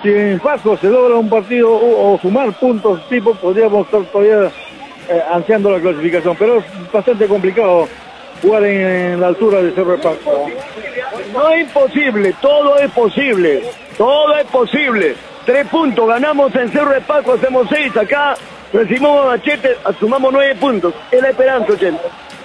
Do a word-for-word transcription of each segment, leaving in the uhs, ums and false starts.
si en Pasco se logra un partido o, o sumar puntos tipo, podríamos estar todavía eh, ansiando la clasificación, pero es bastante complicado jugar en, en la altura de Cerro de Pasco. No es imposible, todo es posible, todo es posible. Tres puntos, ganamos en Cerro de Pasco, hacemos seis, acá recibimos a Machete, sumamos nueve puntos. Es la esperanza, ochenta.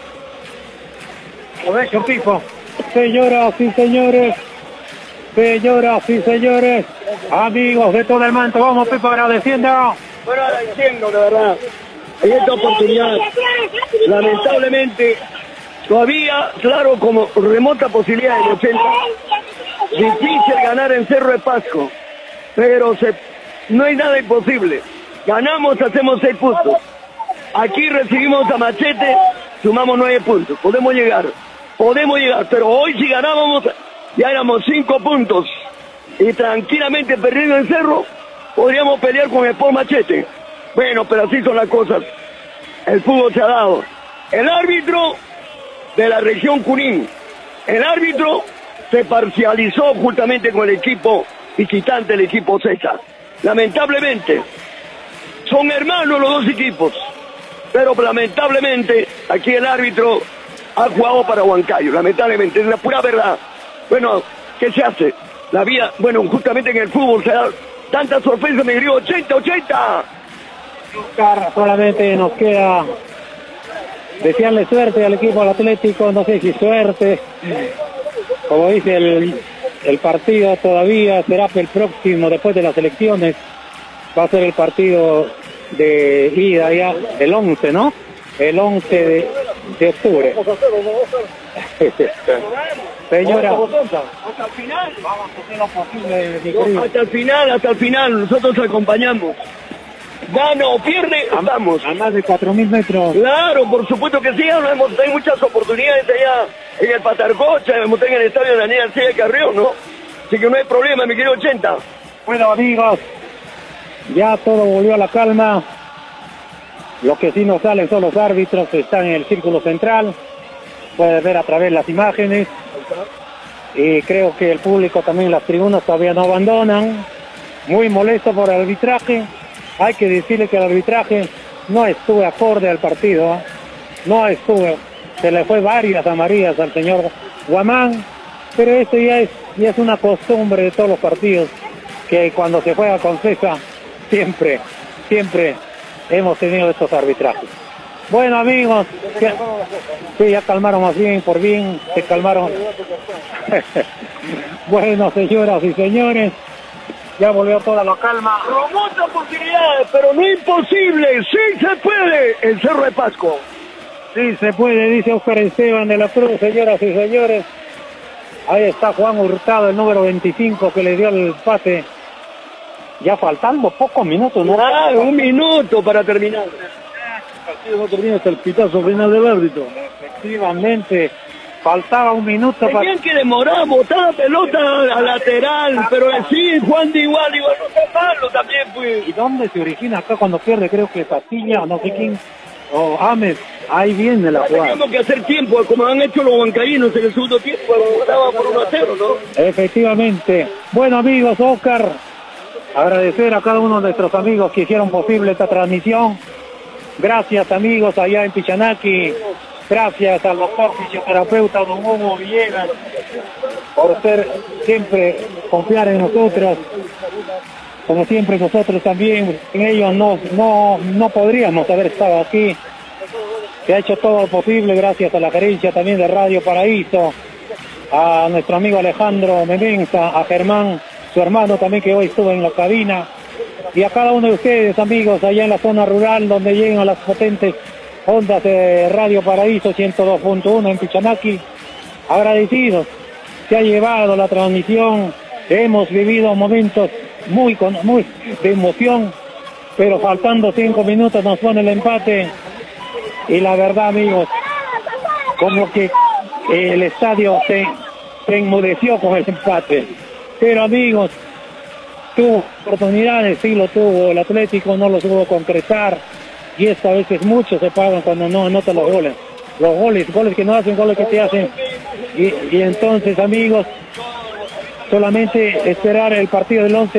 Colegio Pipo. Señoras y señores, señoras y señores, amigos de todo el manto, vamos Pipo agradeciendo. Bueno, agradeciendo, de verdad, en esta oportunidad, lamentablemente, todavía, claro, como remota posibilidad del ochenta, difícil ganar en Cerro de Pasco, pero se, no hay nada imposible. Ganamos, hacemos seis puntos. Aquí recibimos a Machete, sumamos nueve puntos. Podemos llegar, podemos llegar, pero hoy si ganábamos, ya éramos cinco puntos. Y tranquilamente perdiendo en Cerro, podríamos pelear con el Sport Machete. Bueno, pero así son las cosas. El fútbol se ha dado. El árbitro de la región Junín, el árbitro se parcializó justamente con el equipo visitante, el equipo César. Lamentablemente, son hermanos los dos equipos, pero lamentablemente aquí el árbitro ha jugado para Huancayo, lamentablemente, es la pura verdad. Bueno, ¿qué se hace? La vida, bueno, justamente en el fútbol se da tanta sorpresa, me gritó ochenta, ochenta. Oscar, solamente nos queda desearle suerte al equipo del Atlético, no sé si suerte, como dice el, el partido todavía será el próximo, después de las elecciones, va a ser el partido de ida ya, el once, ¿no? El once de, de octubre. Señora, hasta el final, vamos a hacer lo posible, mi querido. hasta el final, hasta el final, nosotros acompañamos. Gana o pierde, vamos. A más de cuatro mil metros. Claro, por supuesto que sí, no hemos, hay muchas oportunidades allá en el Patarcocha, hemos en el estadio de la Niña Arcilla de Carrión, ¿no? Así que no hay problema, mi querido ochenta. Bueno, amigos, ya todo volvió a la calma. Lo que sí nos salen son los árbitros que están en el círculo central. Puedes ver a través de las imágenes. Y creo que el público también en las tribunas todavía no abandonan. Muy molesto por el arbitraje. Hay que decirle que el arbitraje no estuvo acorde al partido, ¿eh? No estuvo, se le fue varias amarillas al señor Guamán, pero esto ya es, ya es una costumbre de todos los partidos, que cuando se juega con César, siempre, siempre hemos tenido estos arbitrajes. Bueno, amigos, ya, sí, ya calmaron más bien, por bien, se calmaron. Bueno, señoras y señores, ya volvió toda la calma. Remotas posibilidades, pero no imposible. Sí se puede. El Cerro de Pasco. Sí se puede, dice Oscar Esteban de la Cruz, señoras y señores. Ahí está Juan Hurtado, el número veinticinco, que le dio el pase. Ya faltando pocos minutos, ¿no? Ah, un minuto para terminar. El partido no termina hasta el pitazo final del árbitro. Efectivamente. Faltaba un minuto para... Tenían que demorar, botar la pelota a lateral, pero sí, Juan de igual, igual, no está malo también, pues. ¿Y dónde se origina acá cuando pierde? Creo que Patilla, o no sé quién, o Ames, ahí viene la jugada. Tenemos que hacer tiempo, como han hecho los huancaínos en el segundo tiempo, estaba por uno a cero, ¿no? Efectivamente. Bueno, amigos, Oscar, agradecer a cada uno de nuestros amigos que hicieron posible esta transmisión. Gracias, amigos, allá en Pichanaki. Gracias al doctor fisioterapeuta don Hugo Villegas por ser siempre confiar en nosotros. Como siempre nosotros también en ellos no, no, no podríamos haber estado aquí. Se ha hecho todo lo posible gracias a la gerencia también de Radio Paraíso, a nuestro amigo Alejandro Memenza, a Germán, su hermano también que hoy estuvo en la cabina, y a cada uno de ustedes, amigos, allá en la zona rural donde llegan las potentes ondas de Radio Paraíso ciento dos punto uno en Pichanaki. Agradecidos, se ha llevado la transmisión, hemos vivido momentos muy, muy de emoción, pero faltando cinco minutos nos pone el empate, y la verdad, amigos, como que el estadio se, se enmudeció con el empate. Pero, amigos, tuvo oportunidades, sí lo tuvo, el Atlético no lo pudo concretar, y esto a veces muchos se pagan cuando no anotan los goles. Los goles, goles que no hacen, goles que te hacen. Y, y entonces, amigos, solamente esperar el partido del once.